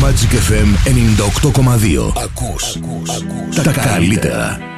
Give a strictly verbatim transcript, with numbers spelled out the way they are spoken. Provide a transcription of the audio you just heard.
Magic εφ εμ ενενήντα οκτώ κόμμα δύο. Ακούς, ακούς, ακούς τα, τα καλύτερα.